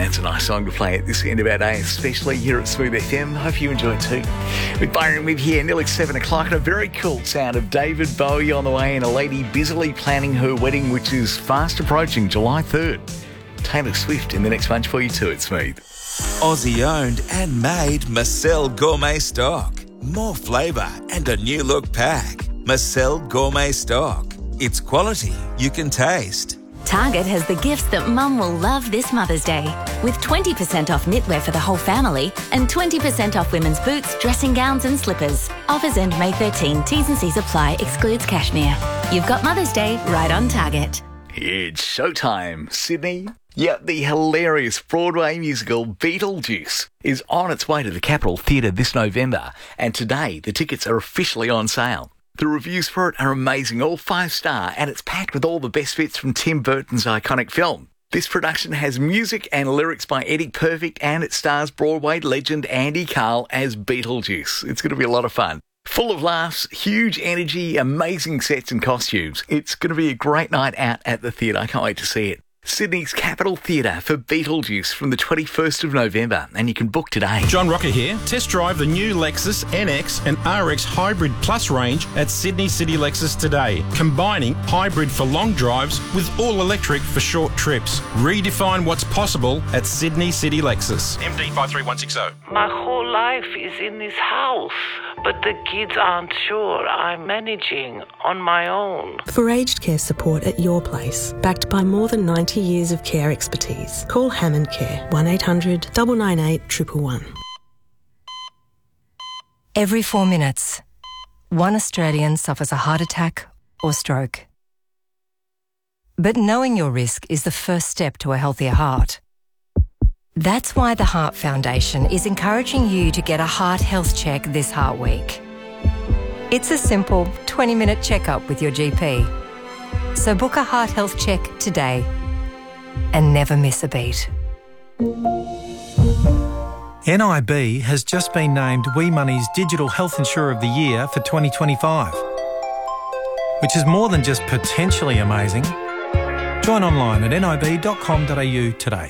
That's a nice song to play at this end of our day, especially here at Smooth FM. Hope you enjoy too. With Byron We've here, nearly 7 o'clock, and a very cool sound of David Bowie on the way, and a lady busily planning her wedding, which is fast approaching, July 3rd. Taylor Swift in the next bunch for you too at Smooth. Aussie owned and made Marcel Gourmet Stock. More flavour and a new look pack. Marcel Gourmet Stock. It's quality you can taste. Target has the gifts that Mum will love this Mother's Day, with 20% off knitwear for the whole family and 20% off women's boots, dressing gowns and slippers. Offers end May 13. T's and C's apply. Excludes cashmere. You've got Mother's Day right on Target. It's showtime, Sydney. Yep, the hilarious Broadway musical Beetlejuice is on its way to the Capitol Theatre this November, and today the tickets are officially on sale. The reviews for it are amazing, all 5-star, and it's packed with all the best bits from Tim Burton's iconic film. This production has music and lyrics by Eddie Perfect, and it stars Broadway legend Andy Karl as Beetlejuice. It's going to be a lot of fun. Full of laughs, huge energy, amazing sets and costumes. It's going to be a great night out at the theatre. I can't wait to see it. Sydney's Capitol Theatre for Beetlejuice from the 21st of November, and you can book today. John Rocker here. Test drive the new Lexus NX and RX Hybrid Plus range at Sydney City Lexus today, combining hybrid for long drives with all-electric for short trips. Redefine what's possible at Sydney City Lexus. MD 53160. My whole life is in this house, but the kids aren't sure I'm managing on my own. For aged care support at your place, backed by more than 90 years of care expertise, call Hammond Care, 1800 998 111. Every 4 minutes, one Australian suffers a heart attack or stroke. But knowing your risk is the first step to a healthier heart. That's why the Heart Foundation is encouraging you to get a heart health check this Heart Week. It's a simple 20-minute checkup with your GP. So book a heart health check today and never miss a beat. NIB has just been named We Money's Digital Health Insurer of the Year for 2025, which is more than just potentially amazing. Join online at nib.com.au today.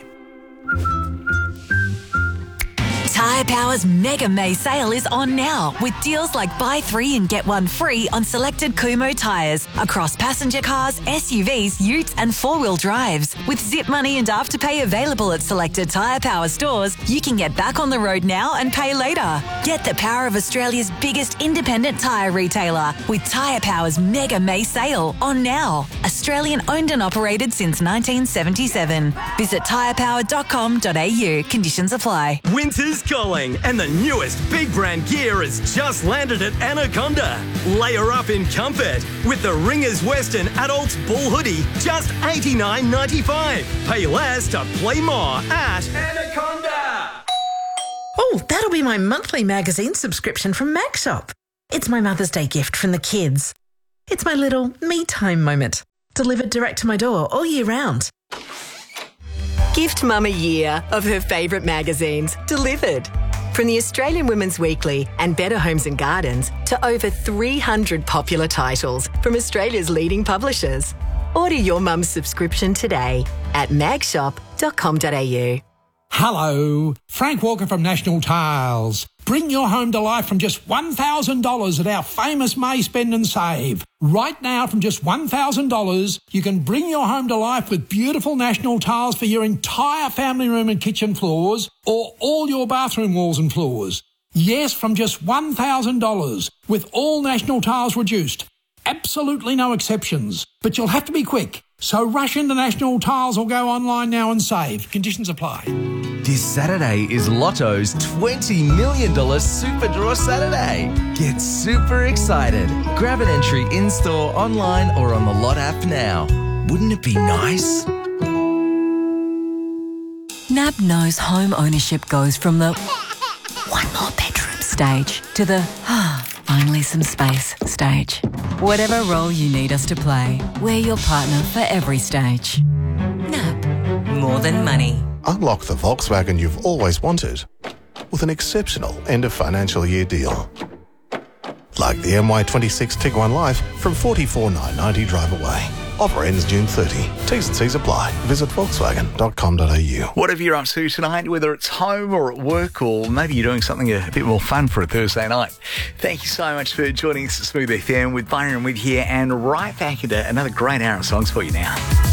Tyre Power's Mega May sale is on now, with deals like buy 3 and get 1 free on selected Kumho tyres across passenger cars, SUVs, utes and 4-wheel drives. With Zip Money and Afterpay available at selected Tyre Power stores, you can get back on the road now and pay later. Get the power of Australia's biggest independent tyre retailer with Tyre Power's Mega May sale on now. Australian owned and operated since 1977. Visit tyrepower.com.au. Conditions apply. Winter's calling, and the newest big brand gear has just landed at Anaconda. Layer up in comfort with the Ringers Western Adults Ball Hoodie, just $89.95. Pay less to play more at Anaconda. Oh, that'll be my monthly magazine subscription from MagShop. It's my Mother's Day gift from the kids. It's my little me time moment, delivered direct to my door all year round. Gift Mum a year of her favourite magazines delivered. From the Australian Women's Weekly and Better Homes and Gardens to over 300 popular titles from Australia's leading publishers. Order your mum's subscription today at magshop.com.au. Hello, Frank Walker from National Tiles. Bring your home to life from just $1,000 at our famous May Spend and Save. Right now, from just $1,000, you can bring your home to life with beautiful National Tiles for your entire family room and kitchen floors, or all your bathroom walls and floors. Yes, from just $1,000, with all National Tiles reduced. Absolutely no exceptions. But you'll have to be quick. So rush into National Tiles or go online now and save. Conditions apply. This Saturday is Lotto's $20 million Super Draw Saturday. Get super excited. Grab an entry in-store, online or on the Lot app now. Wouldn't it be nice? NAB knows home ownership goes from the one more bedroom stage to the finally some space stage. Whatever role you need us to play, we're your partner for every stage. NAB, more than money. Unlock the Volkswagen you've always wanted with an exceptional end of financial year deal. Like the MY26 Tiguan Life from $44,990 drive away. Offer ends June 30. T's and C's apply. Visit Volkswagen.com.au. Whatever you're up to tonight, whether it's home or at work, or maybe you're doing something a bit more fun for a Thursday night, thank you so much for joining us at Smooth FM with Byron with here, and right back into another great hour of songs for you now.